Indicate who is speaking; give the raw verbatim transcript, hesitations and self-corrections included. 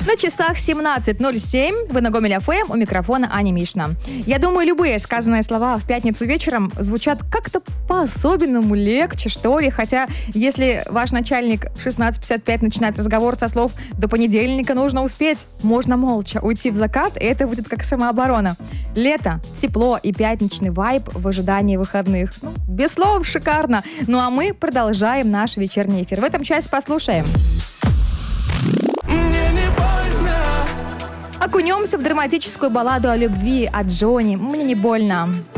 Speaker 1: На часах семнадцать ноль семь. Вы на Гомель эф эм, у микрофона Аня Мишна. Я думаю, любые сказанные слова в пятницу вечером звучат как-то по-особенному, легче, что ли. Хотя, если ваш начальник в шестнадцать пятьдесят пять начинает разговор со слов «до понедельника нужно успеть», можно молча уйти в закат, и это будет как самооборона. Лето, тепло и пятничный вайб в ожидании выходных. Ну, без слов, шикарно. Ну а мы продолжаем наш вечерний эфир. В этом часе послушаем. Окунемся в драматическую балладу о любви от Джонни «Мне не больно».